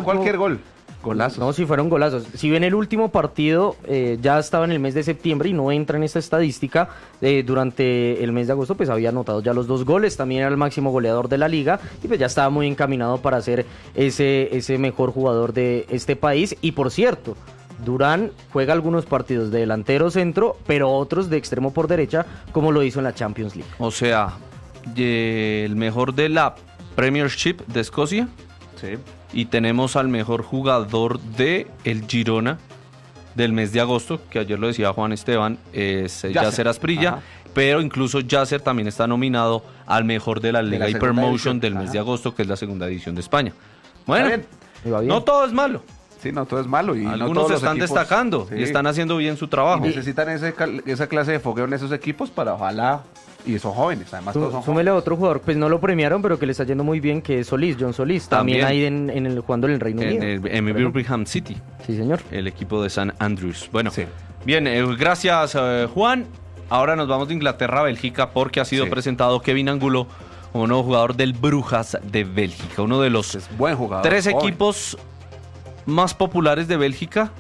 cualquier gol. Golazos. No, sí fueron golazos. Si ven el último partido, ya estaba en el mes de septiembre y no entra en esta estadística, durante el mes de agosto pues había anotado ya los 2 goles, también era el máximo goleador de la liga y pues ya estaba muy encaminado para ser ese mejor jugador de este país. Y por cierto, Durán juega algunos partidos de delantero centro, pero otros de extremo por derecha, como lo hizo en la Champions League. O sea, el mejor de la Premiership de Escocia. Sí. Y tenemos al mejor jugador de el Girona del mes de agosto, que ayer lo decía Juan Esteban, es Yasser Asprilla. Ajá. Pero incluso Yasser también está nominado al mejor de la Liga Hypermotion del mes de agosto, que es la segunda edición de España. Bueno, no todo es malo. Sí, no todo es malo. Y algunos no todos están equipos, destacando y están haciendo bien su trabajo. Y necesitan esa clase de fogueo en esos equipos para ojalá. Y son jóvenes, además todos son Súmele a otro jugador, pues no lo premiaron, pero que le está yendo muy bien, que es Solís, John Solís. También ahí jugando en el Reino Unido. En Birmingham City. Sí, señor. El equipo de St. Andrews. Bueno, sí. Bien, gracias Juan. Ahora nos vamos de Inglaterra a Bélgica porque ha sido presentado Kevin Angulo como nuevo jugador del Brujas de Bélgica. Uno de los buen jugador, 3 equipos más populares de Bélgica.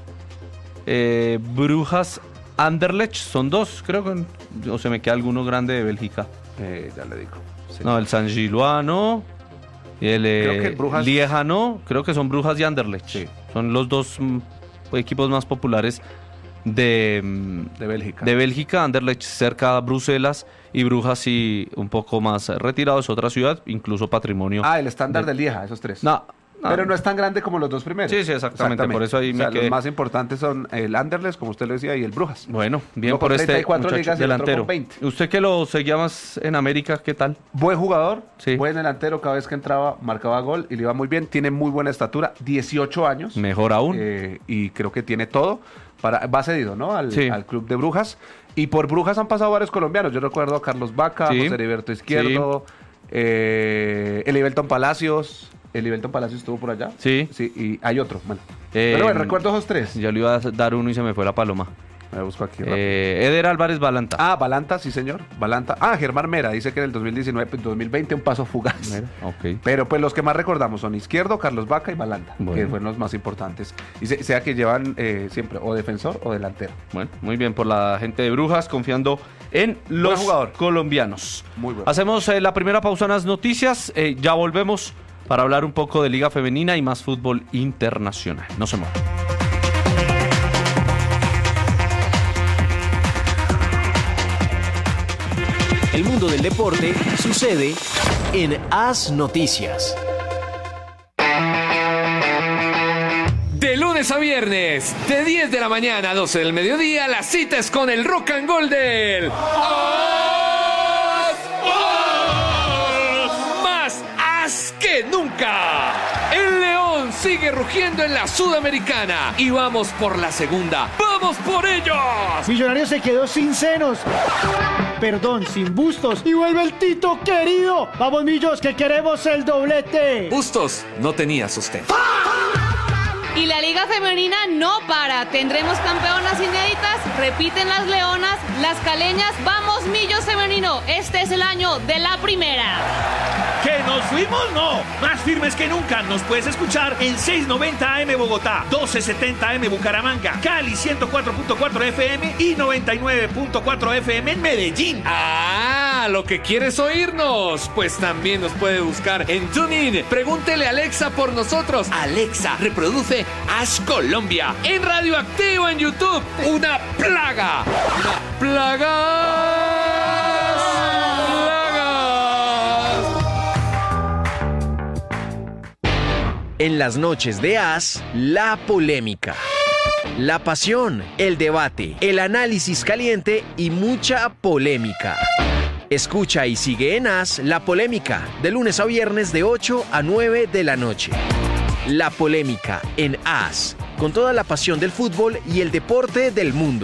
Brujas, Anderlecht, son 2, creo que, o se me queda alguno grande de Bélgica. Ya le digo. Sí. No, el Saint-Gillois no. Y el Brujas... Lieja no. Creo que son Brujas y Anderlecht. Sí. Son los 2 equipos más populares de Bélgica. De Bélgica, Anderlecht cerca a Bruselas y Brujas y un poco más retirado, es otra ciudad, incluso patrimonio. El estándar de Lieja, esos 3. No. Pero no es tan grande como los 2 primeros. Sí, exactamente. Por eso ahí me quedé. Los más importantes son el Anderlecht, como usted lo decía, y el Brujas. Bueno, bien por este muchacho delantero. Usted que lo seguía más en América, ¿qué tal? Buen jugador, buen delantero, cada vez que entraba marcaba gol y le iba muy bien. Tiene muy buena estatura, 18 años. Mejor aún. Y creo que tiene todo. Va cedido, ¿no? Al club de Brujas. Y por Brujas han pasado varios colombianos. Yo recuerdo a Carlos Vaca, José Heriberto Izquierdo, Elivelton Palacios. ¿Elivelton Palacios estuvo por allá? Sí. Y hay otro, bueno. Pero bueno, recuerdo esos 3. Yo le iba a dar uno y se me fue la paloma. Me busco aquí. Eder Álvarez Balanta. Balanta, sí señor. Balanta. Germán Mera, dice que en el 2019-2020 un paso fugaz. Okay. Pero pues los que más recordamos son Izquierdo, Carlos Vaca y Balanta, que fueron los más importantes. Y sea que llevan siempre o defensor o delantero. Bueno, muy bien por la gente de Brujas, confiando en los colombianos. Muy bueno. Hacemos la primera pausa en las noticias. Ya volvemos para hablar un poco de Liga Femenina y más fútbol internacional. No se muevan. El mundo del deporte sucede en AS Noticias. De lunes a viernes, de 10 de la mañana a 12 del mediodía, la cita es con el Rock and Roll del... ¡Más as que nunca! El León sigue rugiendo en la Sudamericana y vamos por la segunda. ¡Vamos por ellos! Millonarios se quedó sin senos. Perdón, sin Bustos. Y vuelve el Tito querido. Vamos, Millos, que queremos el doblete. Bustos no tenía sustento. Y la Liga Femenina no para. Tendremos campeonas inéditas, repiten las leonas, las caleñas. Vamos, Millos Femenino. Este es el año de la primera. ¿Que nos fuimos? No. Más firmes que nunca. Nos puedes escuchar en 690 AM Bogotá, 1270 AM Bucaramanga, Cali 104.4 FM y 99.4 FM en Medellín. Lo que quieres oírnos. Pues también nos puede buscar en TuneIn. Pregúntele a Alexa por nosotros. Alexa, reproduce AS Colombia. En Radioactivo en YouTube. Una plaga. Una plaga. En las noches de AS, la polémica, la pasión, el debate, el análisis caliente y mucha polémica. Escucha y sigue en AS La Polémica, de lunes a viernes de 8 a 9 de la noche. La Polémica en AS, con toda la pasión del fútbol y el deporte del mundo.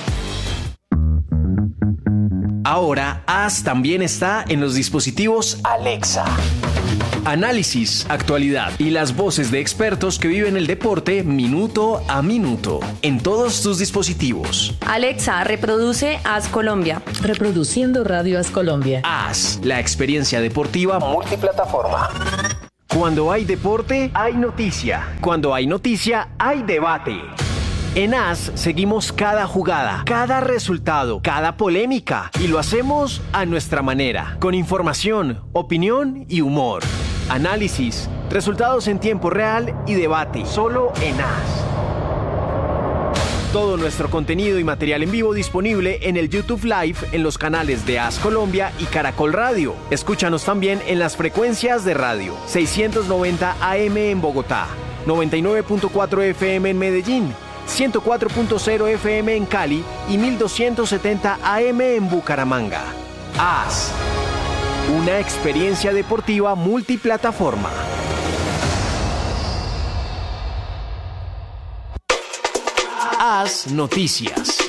Ahora, AS también está en los dispositivos Alexa. Análisis, actualidad y las voces de expertos que viven el deporte minuto a minuto en todos tus dispositivos. Alexa, reproduce AS Colombia. Reproduciendo Radio AS Colombia. AS, la experiencia deportiva multiplataforma. Cuando hay deporte, hay noticia. Cuando hay noticia, hay debate. En AS seguimos cada jugada, cada resultado, cada polémica y lo hacemos a nuestra manera, con información, opinión y humor. Análisis, resultados en tiempo real y debate, solo en AS. Todo nuestro contenido y material en vivo disponible en el YouTube Live en los canales de AS Colombia y Caracol Radio. Escúchanos también en las frecuencias de radio 690 AM en Bogotá, 99.4 FM en Medellín, 104.0 FM en Cali y 1270 AM en Bucaramanga. AS, una experiencia deportiva multiplataforma. AS Noticias.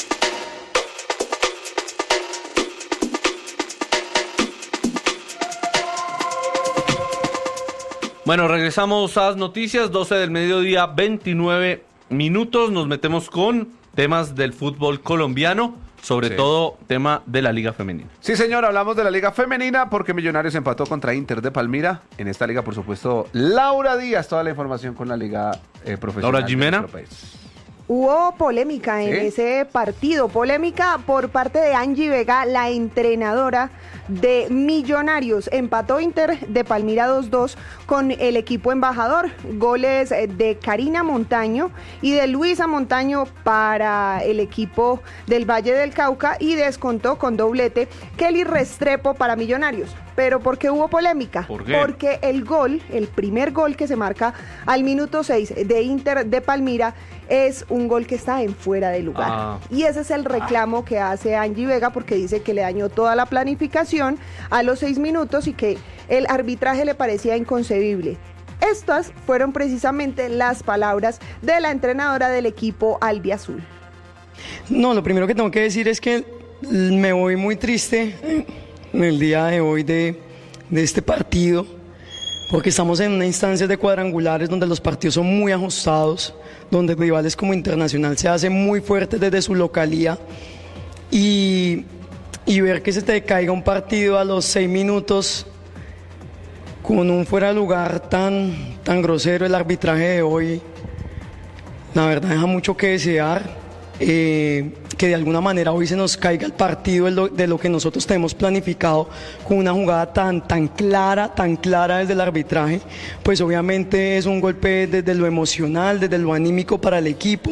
Bueno, regresamos a AS Noticias, 12 del mediodía, 29 minutos. Nos metemos con temas del fútbol colombiano, sobre todo tema de la Liga Femenina. Sí, señor, hablamos de la Liga Femenina porque Millonarios empató contra Inter de Palmira. En esta liga, por supuesto, Laura Díaz, toda la información con la Liga Profesional. Laura Jimena. Hubo polémica en ese partido, polémica por parte de Angie Vega, la entrenadora de Millonarios. Empató Inter de Palmira 2-2 con el equipo embajador. Goles de Karina Montaño y de Luisa Montaño para el equipo del Valle del Cauca y descontó con doblete Kelly Restrepo para Millonarios. ¿Pero por qué hubo polémica? ¿Por qué? Porque el primer gol que se marca al minuto 6 de Inter de Palmira es un gol que está en fuera de lugar. Y ese es el reclamo que hace Angie Vega porque dice que le dañó toda la planificación a los 6 minutos y que el arbitraje le parecía inconcebible. Estas fueron precisamente las palabras de la entrenadora del equipo albiazul. No, lo primero que tengo que decir es que me voy muy triste en el día de hoy de este partido, porque estamos en una instancia de cuadrangulares donde los partidos son muy ajustados, donde rivales como Internacional se hacen muy fuertes desde su localía y ver que se te caiga un partido a los 6 minutos con un fuera de lugar tan grosero. El arbitraje de hoy, la verdad, deja mucho que desear. Que de alguna manera hoy se nos caiga el partido de lo que nosotros tenemos planificado con una jugada tan clara desde el arbitraje, pues obviamente es un golpe desde lo emocional, desde lo anímico para el equipo.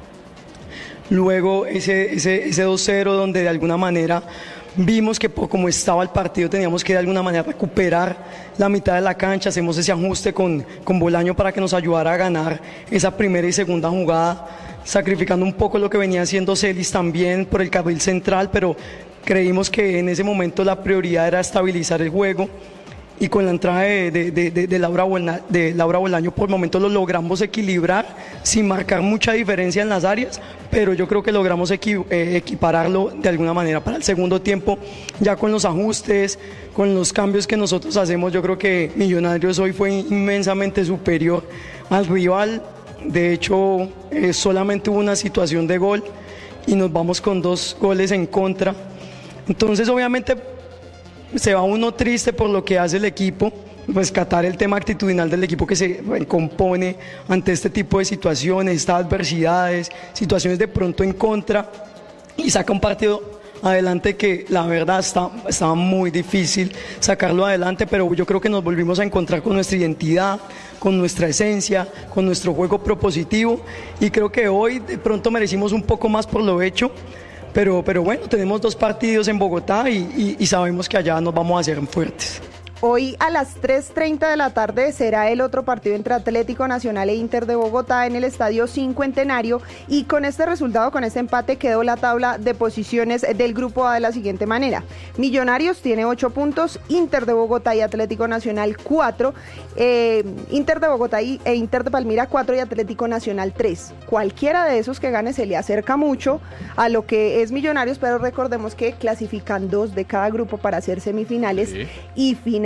Luego ese 2-0 donde de alguna manera vimos que por como estaba el partido teníamos que de alguna manera recuperar la mitad de la cancha, hacemos ese ajuste con Bolaño para que nos ayudara a ganar esa primera y segunda jugada, sacrificando un poco lo que venía haciendo Celis también por el carril central, pero creímos que en ese momento la prioridad era estabilizar el juego y con la entrada de Laura Bolaño por el momento lo logramos equilibrar sin marcar mucha diferencia en las áreas, pero yo creo que logramos equipararlo de alguna manera para el segundo tiempo, ya con los ajustes, con los cambios que nosotros hacemos. Yo creo que Millonarios hoy fue inmensamente superior al rival. De hecho, solamente hubo una situación de gol y nos vamos con 2 goles en contra. Entonces, obviamente, se va uno triste por lo que hace el equipo, rescatar el tema actitudinal del equipo que se compone ante este tipo de situaciones, estas adversidades, situaciones de pronto en contra, y saca un partido adelante que la verdad estaba muy difícil sacarlo adelante, pero yo creo que nos volvimos a encontrar con nuestra identidad, con nuestra esencia, con nuestro juego propositivo, y creo que hoy de pronto merecimos un poco más por lo hecho, pero bueno, tenemos 2 partidos en Bogotá y sabemos que allá nos vamos a hacer fuertes. Hoy a las 3:30 de la tarde será el otro partido entre Atlético Nacional e Inter de Bogotá en el Estadio Cincuentenario, y con este resultado, con este empate, quedó la tabla de posiciones del grupo A de la siguiente manera: Millonarios tiene 8 puntos, Inter de Bogotá y Atlético Nacional 4, Inter de Bogotá e Inter de Palmira 4 y Atlético Nacional 3. Cualquiera de esos que gane se le acerca mucho a lo que es Millonarios, pero recordemos que clasifican 2 de cada grupo para hacer semifinales y finales.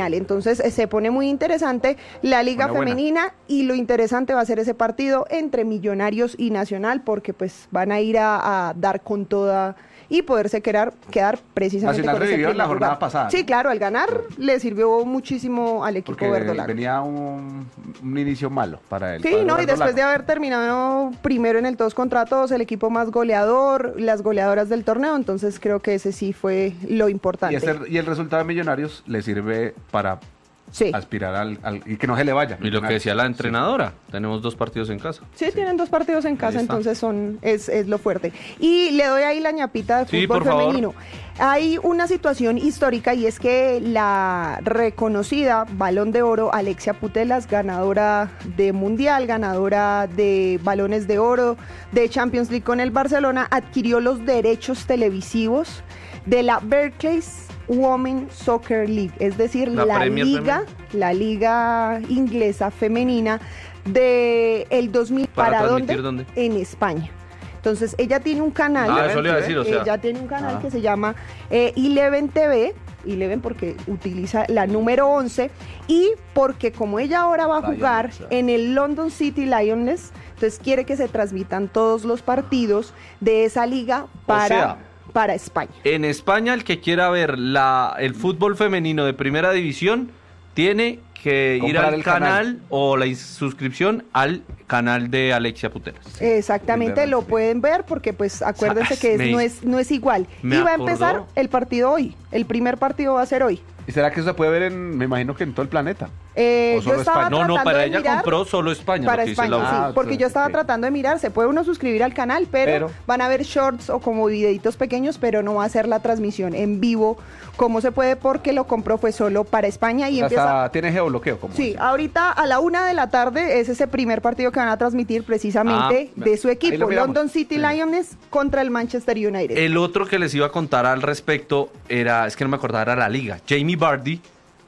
final. Entonces se pone muy interesante la Liga Femenina y lo interesante va a ser ese partido entre Millonarios y Nacional, porque pues van a ir a dar con toda y poderse quedar precisamente Nacional con ese revivió primer la jornada lugar. pasada. Sí, claro, al ganar le sirvió muchísimo al equipo verdolaga. Venía un inicio malo para él. Sí, no, y después de haber terminado primero en el todos contra todos, el equipo más goleador, las goleadoras del torneo, entonces creo que ese sí fue lo importante. Y el resultado de Millonarios le sirve para aspirar y que no se le vaya. Y lo que decía la entrenadora, tenemos 2 partidos en casa. Sí, tienen 2 partidos en casa, entonces es lo fuerte. Y le doy ahí la ñapita de fútbol femenino. Hay una situación histórica y es que la reconocida Balón de Oro Alexia Putellas, ganadora de Mundial, ganadora de Balones de Oro, de Champions League con el Barcelona, adquirió los derechos televisivos de la Barclays Women Soccer League, es decir, la liga inglesa femenina de el 2000 ¿para dónde? En España. Entonces ella tiene un canal, tiene un canal que se llama Eleven TV, Eleven porque utiliza la número 11 y porque como ella ahora va a jugar en el London City Lioness, entonces quiere que se transmitan todos los partidos de esa liga para España. En España, el que quiera ver el fútbol femenino de primera división tiene que ir al canal o la suscripción al canal de Alexia Putellas. Exactamente, lo pueden ver porque pues acuérdense que no es igual. Y va a empezar el partido hoy, el primer partido va a ser hoy. ¿Y será que eso se puede ver me imagino que en todo el planeta? ¿O solo España? No, para ella compró solo España. Para España, sí, porque yo estaba tratando de mirar, se puede uno suscribir al canal, pero van a ver shorts o como videitos pequeños, pero no va a ser la transmisión en vivo, como se puede, porque lo compró fue solo para España y ¿Tiene geobloqueo? Sí, ahorita a la 1:00 p.m. es ese primer partido que van a transmitir precisamente de su equipo, London City Lioness contra el Manchester United. El otro que les iba a contar al respecto es que no me acordaba, era la liga. Jamie Vardy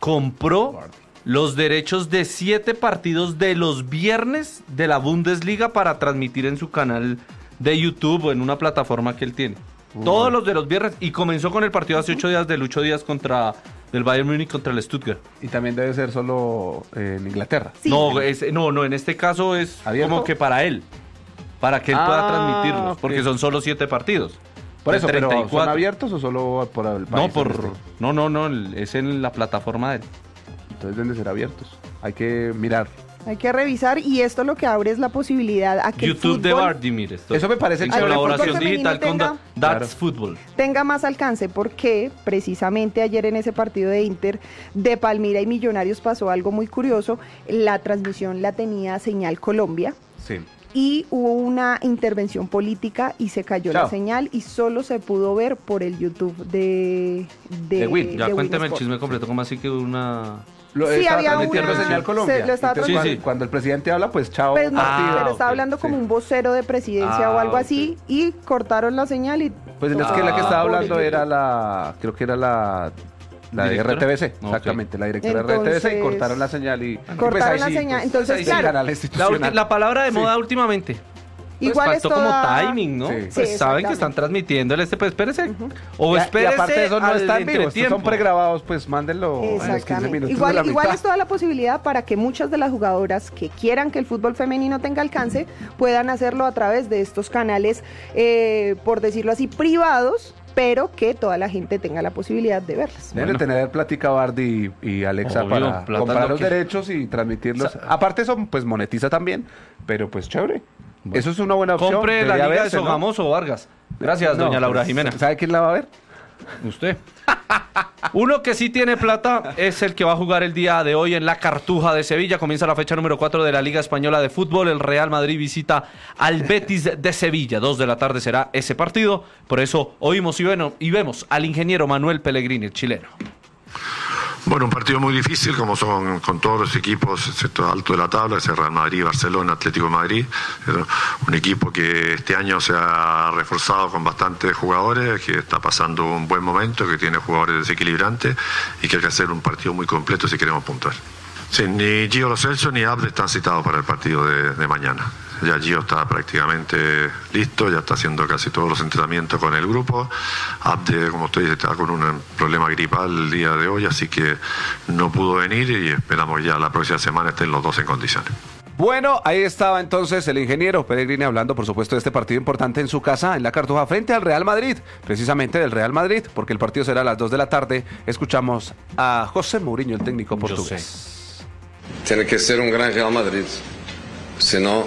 compró los derechos de 7 partidos de los viernes de la Bundesliga para transmitir en su canal de YouTube o en una plataforma que él tiene. Todos los de los viernes, y comenzó con el partido hace 8 días del Lucho Díaz del Bayern Múnich contra el Stuttgart. Y también debe ser solo en Inglaterra. Sí. No, en este caso es ¿abierto? Como que para él pueda transmitirlos, porque son solo 7 partidos. Por eso, 34. ¿Pero son abiertos o solo por el país? No, es en la plataforma de él. Entonces deben de ser abiertos. Hay que mirar. Hay que revisar y esto lo que abre es la posibilidad a que YouTube el de Bardi, mire esto. Eso me parece en colaboración digital con That's Football. Tenga más alcance porque precisamente ayer en ese partido de Inter de Palmira y Millonarios pasó algo muy curioso. La transmisión la tenía Señal Colombia. Sí. Y hubo una intervención política y se cayó la señal y solo se pudo ver por el YouTube de Win. Ya cuénteme el chisme completo, ¿cómo así que una...? Había una Señal Colombia. Cuando el presidente habla, pues chao. Pero estaba hablando como un vocero de presidencia o algo así y cortaron la señal y... Pues es que la que estaba hablando era creo que era la de RTBC, exactamente, la directora de RTBC y cortaron la señal cortaron la señal, entonces claro, la palabra de moda últimamente. Pues igual faltó como timing, ¿no? Sí. Pues saben que están transmitiendo pues espérese. O espérese. Y aparte eso no está en vivo, estos son pregrabados, pues mándenlo a los 15 minutos. Igual es toda la posibilidad para que muchas de las jugadoras que quieran que el fútbol femenino tenga alcance puedan hacerlo a través de estos canales, por decirlo así, privados, pero que toda la gente tenga la posibilidad de verlas. Deben tener plática Bardi y Alexa para comprar los derechos y transmitirlos. Aparte eso pues monetiza también, pero pues chévere. Bueno. Eso es una buena opción. Compre la liga de Sogamos o Vargas. Gracias, doña Laura Jimena. ¿Sabe quién la va a ver? Usted. Uno que sí tiene plata es el que va a jugar el día de hoy en la Cartuja de Sevilla. Comienza la fecha número 4 de la Liga Española de Fútbol. El Real Madrid visita al Betis de Sevilla. 2 de la tarde será ese partido. Por eso oímos y vemos al ingeniero Manuel Pellegrini, el chileno. Bueno, un partido muy difícil, como son con todos los equipos, excepto alto de la tabla, ese Real Madrid, Barcelona, Atlético de Madrid. Un equipo que este año se ha reforzado con bastantes jugadores, que está pasando un buen momento, que tiene jugadores desequilibrantes y que hay que hacer un partido muy completo si queremos puntuar. Sí, ni Gio Lo Celso ni Abde están citados para el partido de mañana. ya Gio está prácticamente listo, ya está haciendo casi todos los entrenamientos con el grupo. Abde, como usted dice, está con un problema gripal el día de hoy, así que no pudo venir y esperamos ya la próxima semana estén los dos en condiciones. Bueno, ahí estaba entonces el ingeniero Pellegrini hablando, por supuesto, de este partido importante en su casa, en la Cartuja, frente al Real Madrid, precisamente del Real Madrid, porque el partido será a las 2 de la tarde. Escuchamos a José Mourinho, el técnico portugués. Tiene que ser un gran Real Madrid, si no